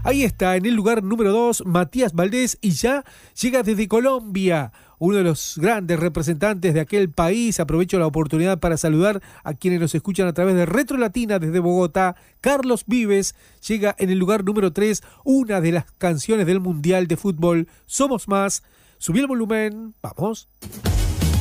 Ahí está, en el lugar número 2, Matías Valdés, y ya llega desde Colombia, uno de los grandes representantes de aquel país. Aprovecho la oportunidad para saludar a quienes nos escuchan a través de Retro Latina desde Bogotá. Carlos Vives llega en el lugar número 3, una de las canciones del Mundial de Fútbol, Somos Más. Subí el volumen, vamos.